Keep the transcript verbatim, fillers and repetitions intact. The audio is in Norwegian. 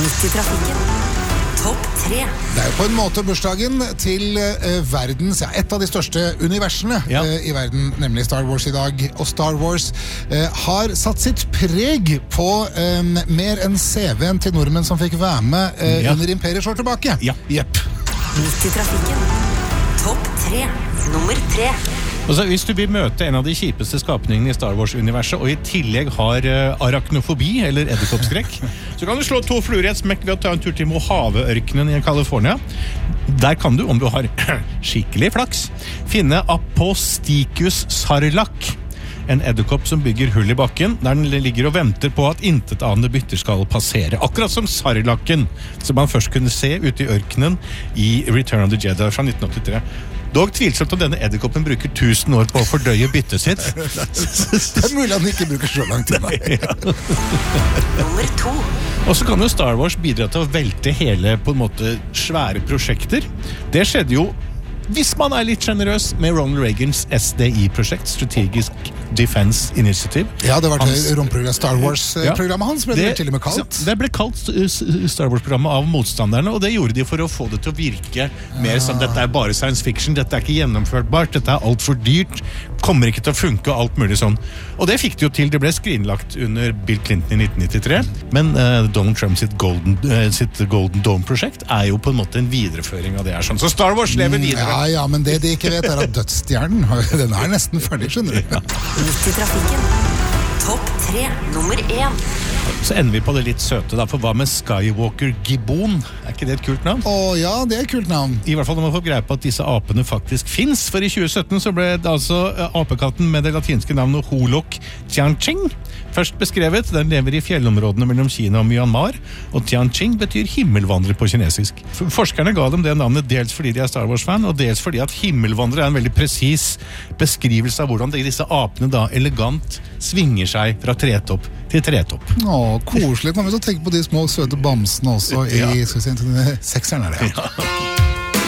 Midt i trafikken. Topp tre. Det er jo på en måte bursdagen til uh, verdens, ja, et av de største universene ja. uh, i verden, nemlig Star Wars i dag. Og Star Wars uh, har satt sitt preg på um, mer enn C V-en til nordmenn som fikk være med uh, ja. under Imperiet slår tilbake. Ja. Jepp. Midt i trafikken. Topp tre. Nummer tre. Altså, hvis du vil møte en av de kjipeste skapningene i Star Wars-universet, og i tillegg har uh, arachnofobi, eller edderkoppskrekk, så kan du slå to fluer i et smekk ved å ta en tur til Mojave-ørkenen i California. Der kan du, om du har skikkelig flaks, finne Aposticus sarlacc, en edderkopp som bygger hull i bakken, der den ligger og venter på at intetanende bytter skal passere. Akkurat som sarlakken, som man først kunne se ute i ørkenen i Return of the Jedi fra nitten åttitre. Dog tvilsomt om denne edderkoppen bruker tusen år på å fordøye byttet sitt. Det er mulig at den ikke bruker så lang tid. Nummer to. Og så kan jo Star Wars bidra til å velte hele på en måte svære prosjekter. Det skjedde jo, hvis man er litt generøs, med Ronald Reagans S D I-prosjekt, Strategic Defense Initiative. Ja, det var Hans, til romprogrammet Star Wars-programmet hans, ble det, det til og med kalt. Det ble kalt Star Wars-programmet av motstanderne, og det gjorde de for å få det til å virke mer som dette er bare science fiction, dette er ikke gjennomførtbart, dette er alt for dyrt, kommer ikke til å funke og alt mulig sånn. Og det fikk de jo til, det ble skrinlagt under Bill Clinton i nitten nittitre, men uh, Donald Trump sitt Golden, uh, sitt Golden Dome-prosjekt er jo på en måte en videreføring av det her sånn. Så Star Wars lever videre. Ja, ja, men det de ikke vet er at dødsstjernen, den er nesten ferdig, skjønner du. Ja. Midt i trafikken. Topp tre. Nummer én. Så ender vi på det litt søte da, for hva med Skywalker Gibbon? Er ikke det et kult navn? Å ja, det er et kult navn. I hvert fall når man får greie på at disse apene faktisk finnes, for i tjue sytten så ble det altså apekatten med det latinske navnet Holok Tianqing først beskrevet. Den lever i fjellområdene mellom Kina og Myanmar, og Tianqing betyr himmelvandrer på kinesisk. Forskerne ga dem det navnet dels fordi de er Star Wars-fan, og dels fordi at himmelvandrer er en veldig presis beskrivelse av hvordan disse apene da elegant svinger seg fra tretopp til tretopp. Å, koselig. Man vil så tenke på de små søte bamsene også i, ja. skal vi si, sekseren er det, ja. Ja.